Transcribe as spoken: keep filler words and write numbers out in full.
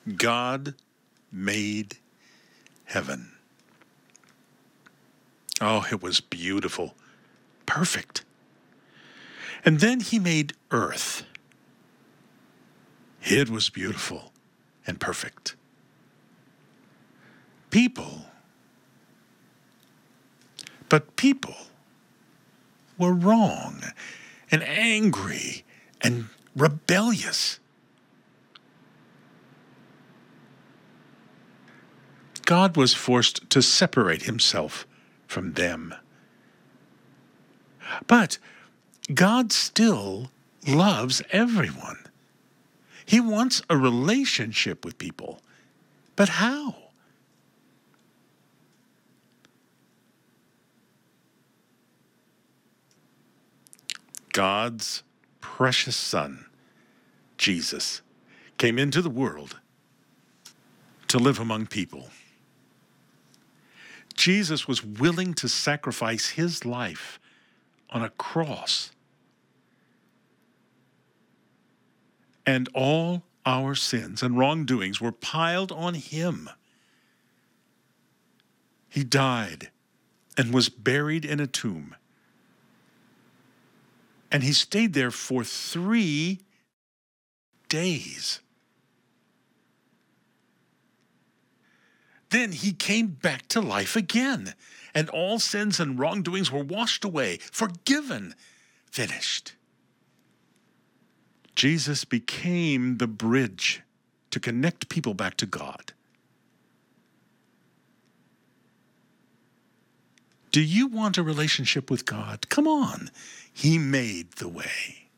God made heaven. Oh, it was beautiful, perfect. And then he made earth. It was beautiful and perfect. People. But people were wrong and angry and rebellious. God was forced to separate himself from them. But God still loves everyone. He wants a relationship with people. But how? God's precious Son, Jesus, came into the world to live among people. Jesus was willing to sacrifice his life on a cross. And all our sins and wrongdoings were piled on him. He died and was buried in a tomb. And he stayed there for three days. Then he came back to life again, and all sins and wrongdoings were washed away, forgiven, finished. Jesus became the bridge to connect people back to God. Do you want a relationship with God? Come on. He made the way.